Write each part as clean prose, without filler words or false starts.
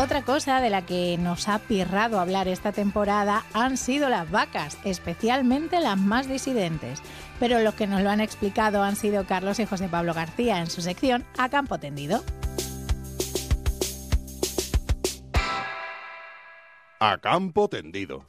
Otra cosa de la que nos ha pirrado hablar esta temporada han sido las vacas, especialmente las más disidentes. Pero los que nos lo han explicado han sido Carlos y José Pablo García en su sección A Campo Tendido. A Campo Tendido.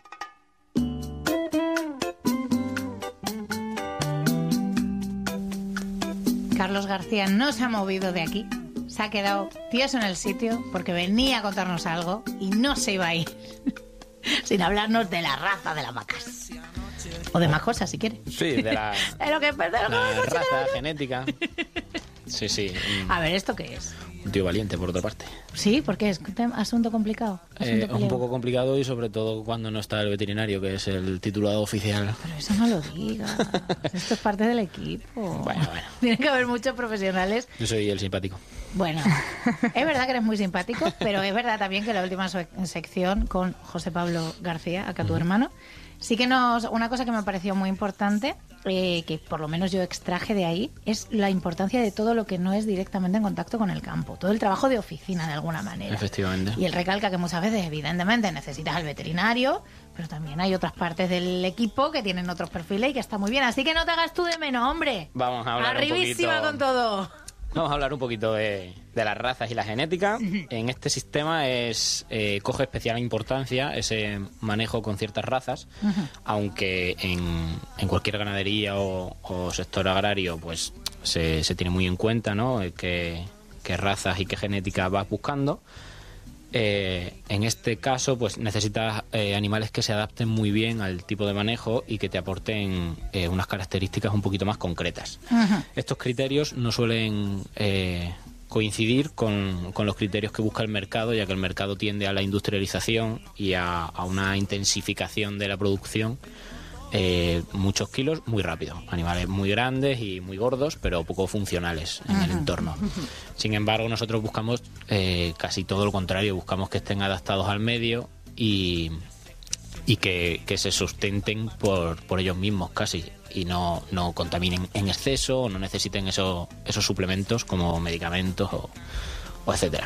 Carlos García no se ha movido de aquí, se ha quedado tieso en el sitio porque venía a contarnos algo y no se iba a ir sin hablarnos de la raza de las vacas. O de más cosas, si quiere. Sí, de la raza genética. Sí. A ver, ¿esto qué es? Un tío valiente, por otra parte. Sí, porque es un asunto complicado. Un poco complicado y sobre todo cuando no está el veterinario, que es el titulado oficial. Pero eso no lo digas. Esto es parte del equipo. Bueno. Tiene que haber muchos profesionales. Yo soy el simpático. Bueno, es verdad que eres muy simpático, pero es verdad también que la última sección con José Pablo García, acá tu hermano, sí que una cosa que me pareció muy importante, que por lo menos yo extraje de ahí, es la importancia de todo lo que no es directamente en contacto con el campo, todo el trabajo de oficina de alguna manera. Efectivamente. Y él recalca que muchas veces, evidentemente, necesitas al veterinario, pero también hay otras partes del equipo que tienen otros perfiles y que está muy bien. Así que no te hagas tú de menos, hombre. Vamos a hablar Arribísima con todo. Vamos a hablar un poquito de las razas y la genética. En este sistema coge especial importancia ese manejo con ciertas razas, aunque en cualquier ganadería o sector agrario pues se tiene muy en cuenta, ¿no? qué razas y qué genética vas buscando. En este caso pues necesitas animales que se adapten muy bien al tipo de manejo y que te aporten unas características un poquito más concretas. Estos criterios no suelen coincidir con los criterios que busca el mercado, ya que el mercado tiende a la industrialización y a una intensificación de la producción. Muchos kilos muy rápido, animales muy grandes y muy gordos, pero poco funcionales en el entorno. Sin embargo, nosotros buscamos casi todo lo contrario, buscamos que estén adaptados al medio y que se sustenten por ellos mismos casi, y no contaminen en exceso o no necesiten esos suplementos como medicamentos o etcétera.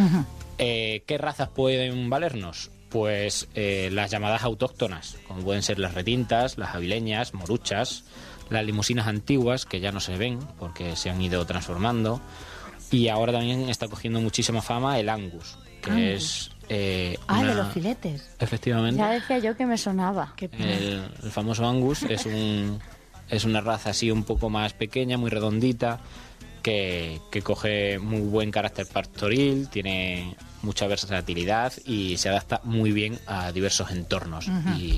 ¿Qué razas pueden valernos? Pues las llamadas autóctonas, como pueden ser las retintas, las avileñas, moruchas, las limusinas antiguas, que ya no se ven porque se han ido transformando, y ahora también está cogiendo muchísima fama el Angus, que es... de los filetes. Efectivamente. Ya decía yo que me sonaba. El famoso Angus es una raza así un poco más pequeña, muy redondita, que coge muy buen carácter pastoril, tiene mucha versatilidad y se adapta muy bien a diversos entornos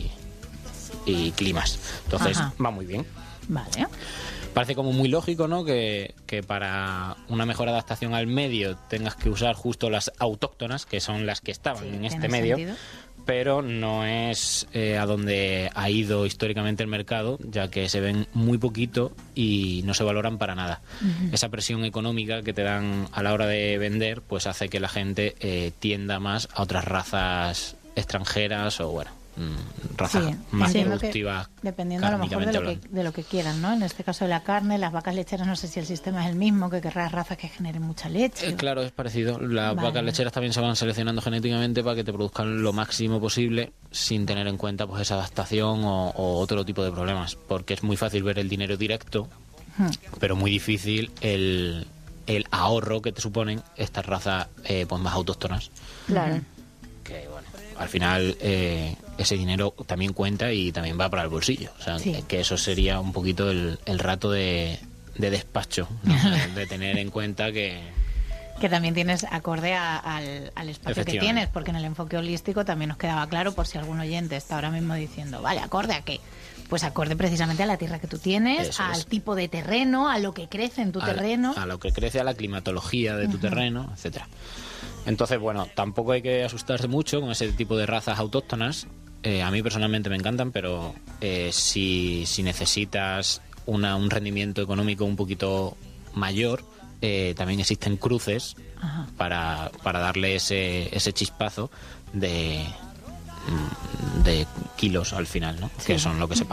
y climas. Entonces va muy bien. Vale. Parece como muy lógico, ¿no? Que para una mejor adaptación al medio tengas que usar justo las autóctonas, que son las que estaban en este medio. Sentido. Pero no es a donde ha ido históricamente el mercado, ya que se ven muy poquito y no se valoran para nada. Esa presión económica que te dan a la hora de vender pues hace que la gente tienda más a otras razas extranjeras o razas más productivas. Dependiendo a lo mejor de lo que quieran, ¿no? En este caso de la carne, las vacas lecheras, no sé si el sistema es el mismo, que querrás razas que generen mucha leche. Claro, es parecido. Las vacas lecheras también se van seleccionando genéticamente para que te produzcan lo máximo posible sin tener en cuenta pues esa adaptación o otro tipo de problemas, porque es muy fácil ver el dinero directo, pero muy difícil el ahorro que te suponen estas razas pues más autóctonas. Claro. Que bueno, al final ese dinero también cuenta y también va para el bolsillo. O sea, que eso sería un poquito el rato de despacho, ¿no? De tener en cuenta que también tienes acorde al espacio que tienes, porque en el enfoque holístico también nos quedaba claro, por si algún oyente está ahora mismo diciendo, vale, ¿acorde a qué? Pues acorde precisamente a la tierra que tú tienes, al tipo de terreno, a lo que crece en tu terreno. A lo que crece, a la climatología de tu terreno, etcétera. Entonces, bueno, tampoco hay que asustarse mucho con ese tipo de razas autóctonas. A mí personalmente me encantan, pero si necesitas un rendimiento económico un poquito mayor, también existen cruces para darle ese chispazo de kilos al final, ¿no? Que son lo que se paga.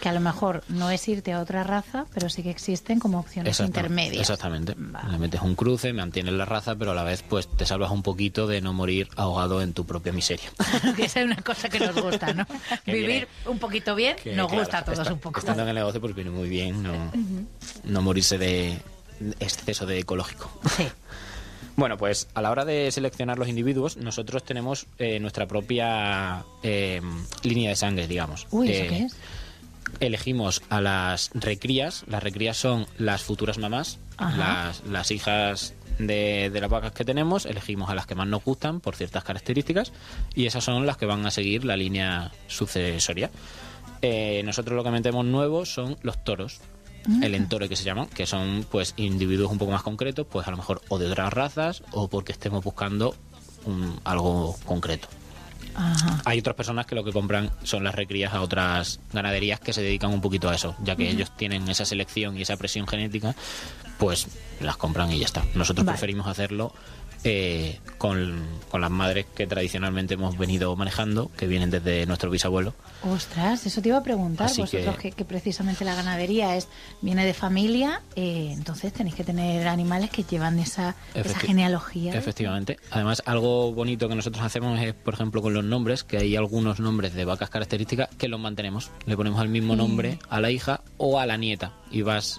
Que a lo mejor no es irte a otra raza, pero sí que existen como opciones intermedias. Exactamente. Vale. Le metes un cruce, mantienes la raza, pero a la vez pues te salvas un poquito de no morir ahogado en tu propia miseria. Que esa es una cosa que nos gusta, ¿no? Que Vivir viene- un poquito bien nos claro, gusta a todos un poco. Estando en el negocio pues viene muy bien no morirse de exceso de ecológico. Sí. Bueno, pues a la hora de seleccionar los individuos, nosotros tenemos nuestra propia línea de sangre, digamos. Uy, ¿eso qué es? Elegimos a las recrías. Las recrías son las futuras mamás, Ajá. las hijas de las vacas que tenemos. Elegimos a las que más nos gustan por ciertas características y esas son las que van a seguir la línea sucesoria. Nosotros lo que metemos nuevo son los toros. El entore que se llaman, que son pues individuos un poco más concretos, pues a lo mejor o de otras razas o porque estemos buscando algo concreto. Ajá. Hay otras personas que lo que compran son las recrías a otras ganaderías que se dedican un poquito a eso, ya que ellos tienen esa selección y esa presión genética, pues las compran y ya está. Nosotros Vale. preferimos hacerlo con las madres que tradicionalmente hemos venido manejando, que vienen desde nuestro bisabuelo. Ostras, eso te iba a preguntar. Así Vosotros que precisamente la ganadería viene de familia, entonces tenéis que tener animales que llevan esa genealogía. Efectivamente. Además, algo bonito que nosotros hacemos es, por ejemplo, con los nombres, que hay algunos nombres de vacas características que los mantenemos. Le ponemos el mismo nombre a la hija o a la nieta y vas,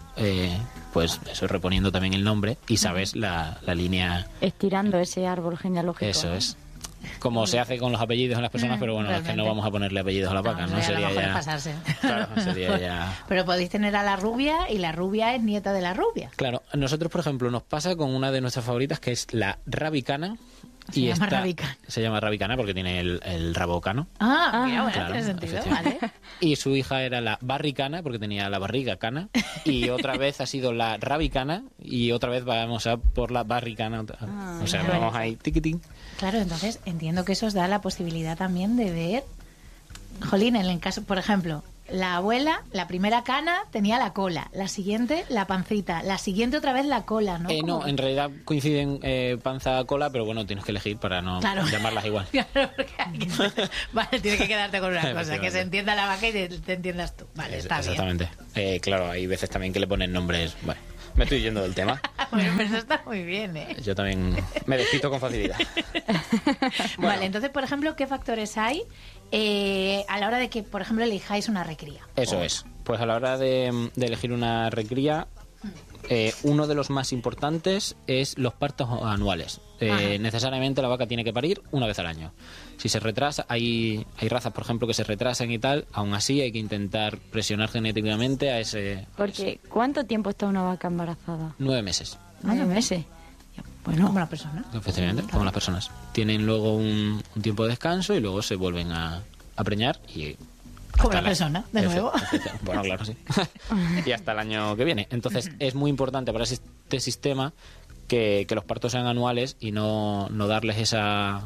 pues eso, reponiendo también el nombre y sabes la línea. Estirando ese árbol genealógico. Eso es. Como se hace con los apellidos en las personas, pero bueno, es que no vamos a ponerle apellidos a las vacas, ¿no? A lo Sería mejor es ya... pasarse. Claro, sería ya... Pero podéis tener a la rubia y la rubia es nieta de la rubia. Claro, a nosotros, por ejemplo, nos pasa con una de nuestras favoritas, que es la rabicana. Se llama rabicana. Se llama rabicana porque tiene el rabo cano. Ah, mira, bueno, Claro, tiene sentido, efectivamente. vale. Y su hija era la barricana porque tenía la barriga cana. Y otra vez ha sido la rabicana y otra vez vamos a por la barricana. O sea, vale. vamos ahí, tiquitín. Claro, entonces entiendo que eso os da la posibilidad también de ver. Jolín, en el caso, por ejemplo, la abuela, la primera cana tenía la cola, la siguiente la pancita, la siguiente otra vez la cola, ¿no? No, Como- en realidad coinciden panza-cola, pero bueno, tienes que elegir para no Claro. llamarlas igual. Claro, porque hay que- Vale, tienes que quedarte con una cosa, que Efectivamente. se entienda la vaca y te entiendas tú. Vale, está bien. Exactamente. Claro, hay veces también que le ponen nombres... Bueno, me estoy yendo del tema. Bueno, pero eso está muy bien, ¿eh? Yo también me despisto con facilidad. Bueno. Vale, entonces, por ejemplo, ¿qué factores hay a la hora de que, por ejemplo, elijáis una recría? Eso es. Pues a la hora de elegir una recría, uno de los más importantes es los partos anuales. Necesariamente la vaca tiene que parir una vez al año. Si se retrasa, hay razas, por ejemplo, que se retrasan y tal, aún así hay que intentar presionar genéticamente a ese... Porque, ¿cuánto tiempo está una vaca embarazada? 9 meses. 9 meses. Bueno, como la persona. Efectivamente, como las personas. Tienen luego un tiempo de descanso y luego se vuelven a preñar y... Como hasta la persona, de nuevo. Bueno, claro, sí. Y hasta el año que viene. Entonces, es muy importante para este sistema que los partos sean anuales y no darles esa...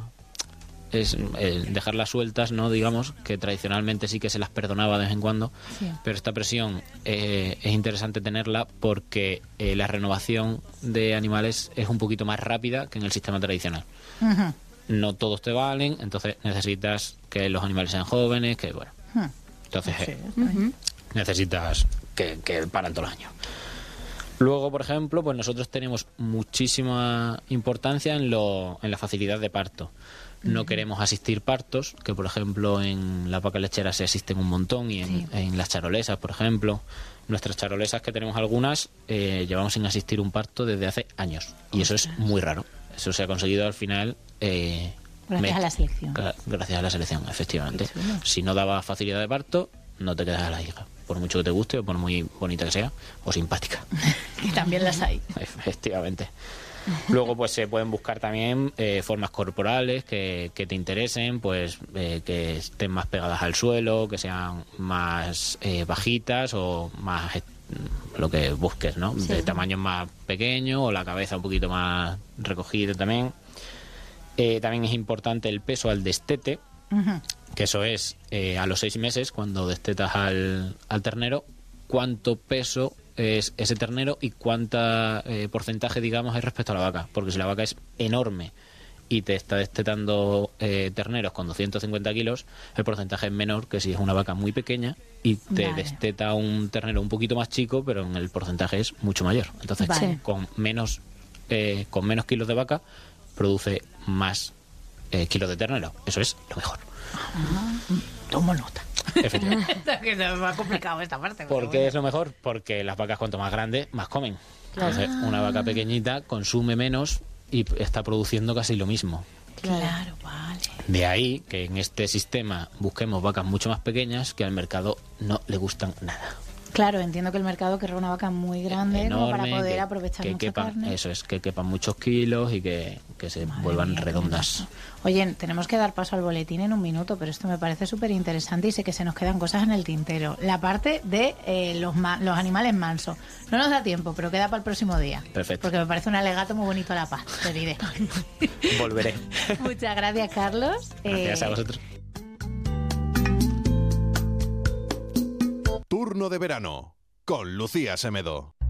dejarlas sueltas, ¿no? Digamos, que tradicionalmente sí que se las perdonaba de vez en cuando, Sí. pero esta presión es interesante tenerla porque la renovación de animales es un poquito más rápida que en el sistema tradicional. Ujú. No todos te valen, entonces necesitas que los animales sean jóvenes, que bueno. Entonces Sí, está bien. necesitas que paran todos los años. Luego, por ejemplo, pues nosotros tenemos muchísima importancia en la facilidad de parto. No queremos asistir partos, que por ejemplo en la vaca lechera se asisten un montón y en las charolesas, por ejemplo. Nuestras charolesas, que tenemos algunas, llevamos sin asistir un parto desde hace años. Y eso es muy raro. Eso se ha conseguido al final... Gracias a la selección. Gracias a la selección, efectivamente. Qué chulo. Si no daba facilidad de parto, no te quedas a la hija. Por mucho que te guste, o por muy bonita que sea, o simpática. Que también las hay. Efectivamente. Luego, pues se pueden buscar también formas corporales que te interesen, pues que estén más pegadas al suelo, que sean más bajitas o más lo que busques, ¿no? Sí. De tamaño más pequeño o la cabeza un poquito más recogida también. También es importante el peso al destete, Ujú. que eso es a los 6 meses, cuando destetas al ternero, cuánto peso es ese ternero y cuánta porcentaje, digamos, es respecto a la vaca. Porque si la vaca es enorme y te está destetando terneros con 250 kilos, el porcentaje es menor que si es una vaca muy pequeña y te Vale. desteta un ternero un poquito más chico, pero en el porcentaje es mucho mayor. Entonces, Vale. con menos kilos de vaca, produce más kilos de ternero. Eso es lo mejor. Tomo nota. Efectivamente. Que se me ha complicado esta parte. ¿Por pero qué bueno. es lo mejor? Porque las vacas cuanto más grandes, más comen. Claro. Entonces, una vaca pequeñita consume menos y está produciendo casi lo mismo. Claro, vale. De ahí que en este sistema busquemos vacas mucho más pequeñas que al mercado no le gustan nada. Claro, entiendo que el mercado querrá una vaca muy grande como para Enorme, poder que- aprovechar que mucha quepan, carne. eso es, que quepan muchos kilos y que se Madre vuelvan mía, qué redondas. bonito. Oye, tenemos que dar paso al boletín en un minuto, pero esto me parece súper interesante y sé que se nos quedan cosas en el tintero. La parte de los animales mansos. No nos da tiempo, pero queda para el próximo día. Perfecto. Porque me parece un alegato muy bonito a la paz, te diré. Volveré. Muchas gracias, Carlos. Gracias a vosotros. Turno de verano con Lucía Semedo.